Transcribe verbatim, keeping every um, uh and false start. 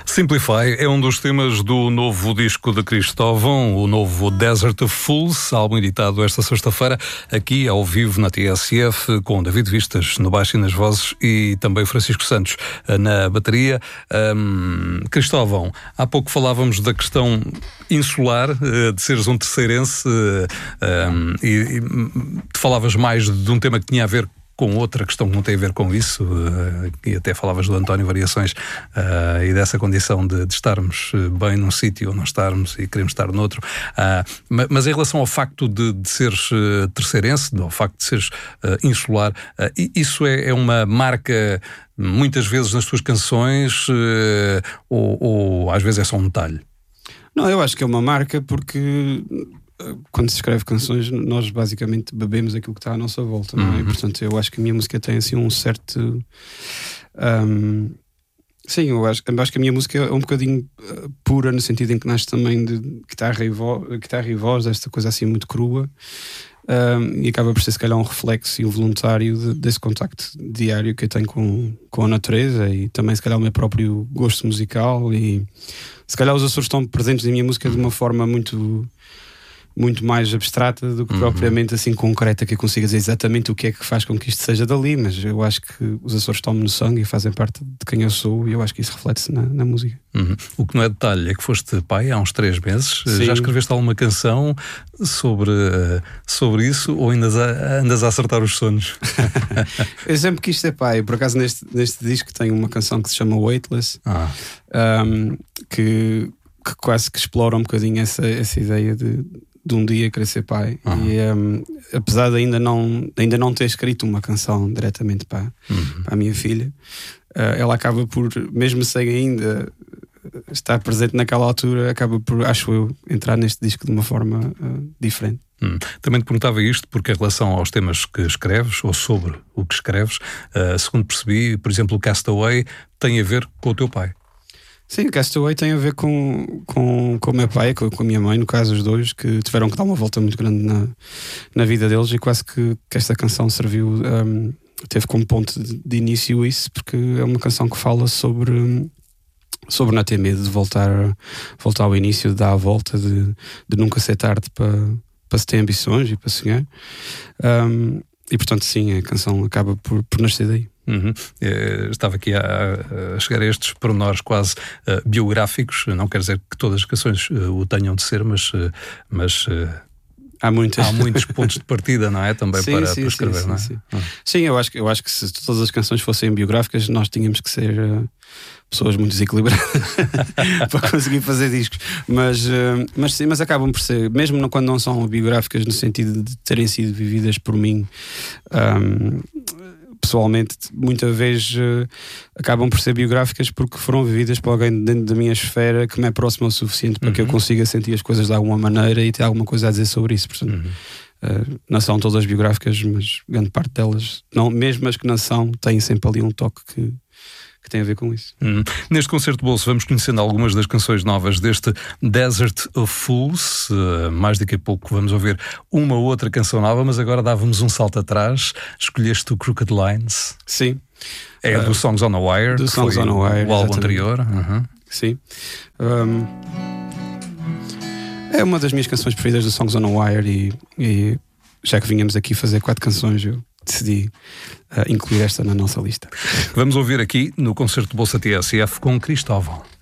Simplify é um dos temas do novo disco de Cristóvão, o novo Desert of Fools, álbum editado esta sexta-feira, aqui ao vivo na T S F, com David Vistas no baixo e nas vozes e também Francisco Santos na bateria. Um, Cristóvão, há pouco falávamos da questão insular, de seres um terceirense, um, e, e te falavas mais de um tema que tinha a ver com outra questão que não tem a ver com isso, uh, e até falavas do António Variações, uh, e dessa condição de, de estarmos bem num sítio ou não estarmos e queremos estar noutro. Uh, mas em relação ao facto de, de seres uh, terceirense, ao facto de seres uh, insular, uh, isso é, é uma marca muitas vezes nas tuas canções, uh, ou, ou às vezes é só um detalhe? Não, eu acho que é uma marca porque quando se escreve canções, nós basicamente bebemos aquilo que está à nossa volta, não é? Uhum. E, portanto, eu acho que a minha música tem assim um certo. Um, sim, eu acho, eu acho que a minha música é um bocadinho uh, pura, no sentido em que nasce também de guitarra e, vo, guitarra e voz, esta coisa assim muito crua, um, e acaba por ser, se calhar, um reflexo involuntário de, desse contacto diário que eu tenho com, com a natureza e também, se calhar, o meu próprio gosto musical. E se calhar, os Açores estão presentes na minha música de uma forma muito. muito mais abstrata do que uhum. propriamente assim concreta, que eu consiga dizer exatamente o que é que faz com que isto seja dali, mas eu acho que os Açores estão-me no sangue e fazem parte de quem eu sou, e eu acho que isso reflete-se na, na música. Uhum. O que não é detalhe é que foste pai há uns três meses. Sim. Já escreveste alguma canção sobre, sobre isso, ou ainda andas a acertar os sonhos? Eu sempre quis ser pai. Por acaso neste, neste disco tem uma canção que se chama Weightless, ah. um, que, que quase que explora um bocadinho essa, essa ideia de de um dia querer ser pai. Uhum. E um, apesar de ainda não, ainda não ter escrito uma canção diretamente para, uhum. para a minha filha, uh, ela acaba por, mesmo sem ainda estar presente naquela altura, acaba por, acho eu, entrar neste disco de uma forma uh, diferente. Hum. Também te perguntava isto porque, em relação aos temas que escreves, ou sobre o que escreves, uh, segundo percebi, por exemplo, o Castaway tem a ver com o teu pai. Sim, o Castaway tem a ver com, com, com o meu pai, com, com a minha mãe, no caso os dois, que tiveram que dar uma volta muito grande na, na vida deles, e quase que, que esta canção serviu, um, teve como ponto de, de início isso, porque é uma canção que fala sobre, sobre não ter medo de voltar, voltar ao início, de dar a volta, de, de nunca ser tarde para, para se ter ambições e para sonhar. Um, e portanto sim, a canção acaba por, por nascer daí. Uhum. Eu estava aqui a, a chegar a estes pormenores quase uh, biográficos. Não quer dizer que todas as canções uh, o tenham de ser, mas, uh, mas uh, há, muitas. há muitos pontos de partida, não é? Também sim, para, sim, para escrever, sim, não é? Sim, sim. Uhum. sim eu, acho, eu acho que se todas as canções fossem biográficas, nós tínhamos que ser uh, pessoas muito desequilibradas para conseguir fazer discos. Mas, uh, mas sim, mas acabam por ser, mesmo quando não são biográficas, no sentido de terem sido vividas por mim. Um, pessoalmente, muitas vezes uh, acabam por ser biográficas porque foram vividas por alguém dentro da minha esfera que me é próximo o suficiente para uhum. que eu consiga sentir as coisas de alguma maneira e ter alguma coisa a dizer sobre isso. Portanto, uhum. uh, não são todas biográficas, mas grande parte delas, não, mesmo as que não são, têm sempre ali um toque que que tem a ver com isso. Hum. Neste concerto de bolso vamos conhecendo algumas das canções novas deste Desert of Fools. Uh, mais daqui a pouco vamos ouvir uma ou outra canção nova, mas agora dávamos um salto atrás. Escolheste o Crooked Lines. Sim. É uh, do Songs on the Wire, do Songs on the Wire, o álbum anterior. Uhum. Sim. Um, é uma das minhas canções preferidas do Songs on the Wire, e, e já que vinhamos aqui fazer quatro canções, eu decidi uh, incluir esta na nossa lista. Vamos ouvir aqui no concerto de Bolsa T S F com Cristóvão.